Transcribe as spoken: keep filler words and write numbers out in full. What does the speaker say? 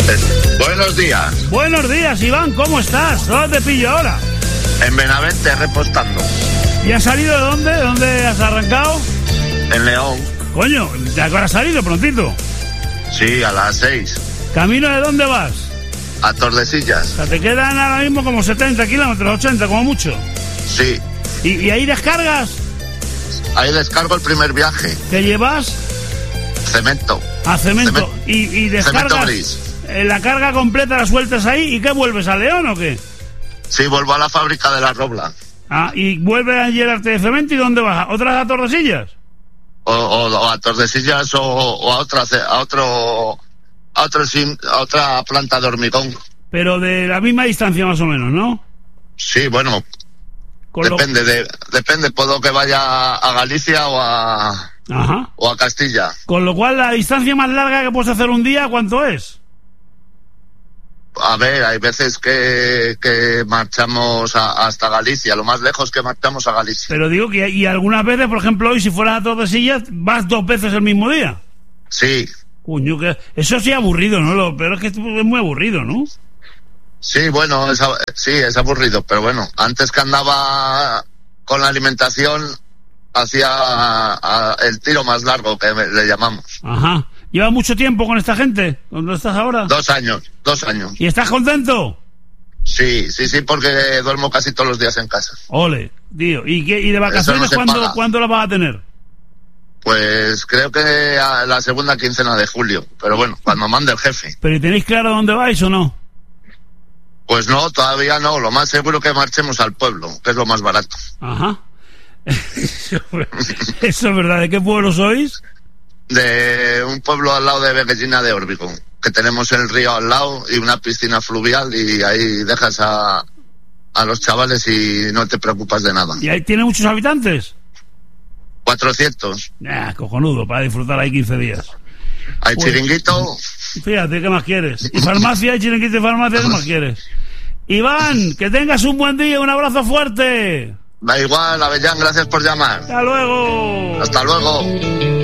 Eh, buenos días. Buenos días, Iván, ¿cómo estás? ¿Dónde te pillo ahora? En Benavente, repostando. ¿Y has salido de dónde? ¿De dónde has arrancado? En León. Coño, ¿ya ahora has salido prontito? Sí, a las seis. ¿Camino de dónde vas? A Tordesillas. O sea, te quedan ahora mismo como setenta kilómetros, ochenta como mucho. Sí. ¿Y, y ahí descargas? Ahí descargo el primer viaje. ¿Qué llevas? Cemento. A cemento. Cemento. Y, y descargas. Cemento gris. Eh, ¿La carga completa la sueltas ahí? ¿Y qué vuelves, a León o qué? Sí, vuelvo a la fábrica de la Robla. Ah, ¿y vuelves a llenarte de cemento y dónde vas? ¿Otras a Tordesillas? O, o, o a Tordesillas o, o a otra a otro a otro a otra planta de hormigón. Pero de la misma distancia más o menos, ¿no? Sí, bueno. Con depende lo... de depende, puedo que vaya a Galicia o a Ajá. o a Castilla. Con lo cual la distancia más larga que puedes hacer un día, ¿cuánto es? A ver, hay veces que, que marchamos a, hasta Galicia, lo más lejos que marchamos a Galicia. Pero digo que y algunas veces, por ejemplo, hoy si fueras a Tordesillas, vas dos veces el mismo día. Sí. Coño, que eso sí aburrido, ¿no? Lo peor es que es muy aburrido, ¿no? Sí, bueno, es, sí, es aburrido, pero bueno, antes que andaba con la alimentación, hacía a, a, el tiro más largo, que le llamamos. Ajá. ¿Llevas mucho tiempo con esta gente? ¿Dónde estás ahora? Dos años, dos años. ¿Y estás contento? Sí, sí, sí, porque duermo casi todos los días en casa. Ole, tío. ¿Y, qué, y de vacaciones no ¿cuándo, ¿cuándo las vas a tener? Pues creo que a la segunda quincena de julio, pero bueno, cuando mande el jefe. ¿Pero tenéis claro dónde vais o no? Pues no, todavía no. Lo más seguro que marchemos al pueblo, que es lo más barato. Ajá. Eso, eso es verdad. ¿De qué pueblo sois? De un pueblo al lado de Veguellina de Órbigo, que tenemos el río al lado y una piscina fluvial, y ahí dejas a, a los chavales y no te preocupas de nada. ¿Y ahí tiene muchos habitantes? cuatrocientos. Ah, cojonudo, para disfrutar ahí quince días. Hay pues, chiringuito. Fíjate, ¿qué más quieres? Y farmacia, hay chiringuito y farmacia, ¿qué más quieres? Iván, que tengas un buen día, un abrazo fuerte. Da igual, Avellán, gracias por llamar. Hasta luego. Hasta luego.